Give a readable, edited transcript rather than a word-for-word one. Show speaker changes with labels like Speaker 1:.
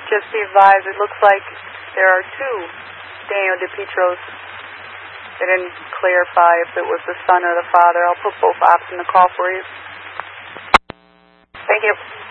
Speaker 1: just be advised, it looks like there are two Daniel DePietros. They didn't clarify if it was the son or the father. I'll put both ops in the call for you. Thank you.